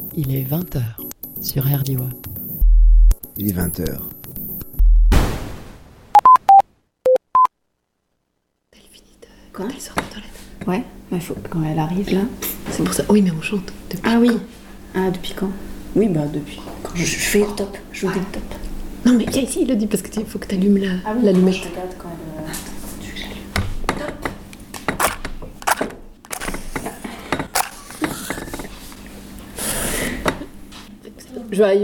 Il est 20h sur RDIWA. Il est 20h. Quoi ? Elle sort des toilettes. Ouais, il faut quand elle arrive là. C'est pour ça. Oui, mais on chante. Depuis Ah oui. quand ? Ah, depuis quand ? Oui, bah depuis quand je fais le top. Je vous dis le top. Non, mais viens ici, il le dit parce qu'il faut que tu allumes l'allumette. Je regarde quand elle. Tu veux que j'allume ? Je vais